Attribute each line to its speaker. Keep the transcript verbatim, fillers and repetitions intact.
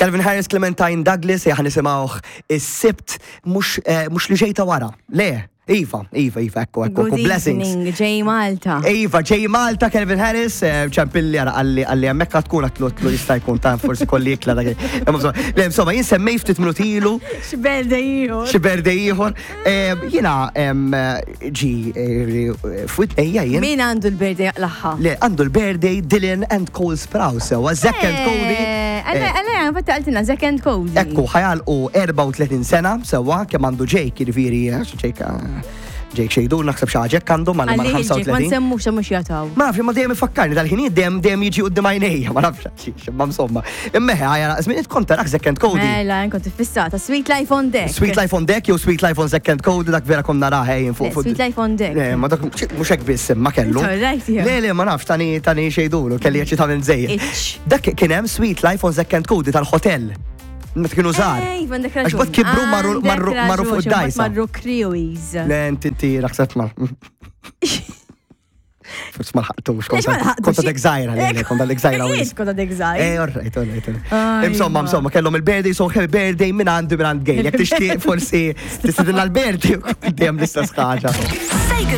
Speaker 1: Calvin Harris, Clementine Douglas, ħan nisimgħuh is-sibt mhux mhux li ġejta wara. Le, Iva, Iva, Iva, ekku, ekku, blessings.
Speaker 2: Good evening, J Malta.
Speaker 1: Iva, J Malta, Calvin Harris, ċampilli għalli għalli għemmekka tkun għatlu għatlu jista' jkun ta' forsi kolli ikla dak. Le, insomma, jien semmej ftit minuti ilu.
Speaker 2: X'berde ieħor.
Speaker 1: X'berde ieħor. Jiena ġi f'witnejja jien.
Speaker 2: Min għandu l-birthday l-aħħa?
Speaker 1: Le, għandu l-birthday Dylan and Cole Sprouse, sewa Zack and Cody.
Speaker 2: Għalli għan fatta għaltina Zack and Cody.
Speaker 1: Ekku, ħajalqu erba' u tletin sena, sewa, kemm għandu Jake, jirviri, Jake Jake xejdu, naħseb xaġek għandhom għal ħamsa u tletin.
Speaker 2: Ma nsemmux mux jataw.
Speaker 1: Ma nafx, ma dejjem ifakkarni dal-ħin dejjem dejjem jiġi qudiem għajnejja, ma nafx xiex, ma insomma. Immeħ għajja, żmien kont tarak Zack and Cody.
Speaker 2: Mela, kont fissata, Sweet Life on Deck.
Speaker 1: Sweet Life on Deck jew Sweet Life on Zack and Cody dak vera konna raħejn fuq.
Speaker 2: Sweet Life on Deck.
Speaker 1: Le, ma dak mhux hekk biss ma kellu. Le, le, ma nafx tani tani xejdulu, kelli jaċi tagħmel żejjed. Dak kien hemm Sweet Life on Zack and Cody tal-hotel. Kienu żgħar. Għax bad kibru marru fuq id-dajsa.
Speaker 2: Marru Crewies.
Speaker 1: Le, inti raħseb ma. Forse ma ħaqtux, konta dek zaħira, le, konta dek zaħira.
Speaker 2: Jiex konta dek zaħira.
Speaker 1: Eh, orrejt, orrejt. Insomma, insomma, kellhom il-birthday, so happy birthday minn għandu minn għand gej. Jek tixtieq forsi tistidilna l-birthday, dejjem l-istess ħaġa.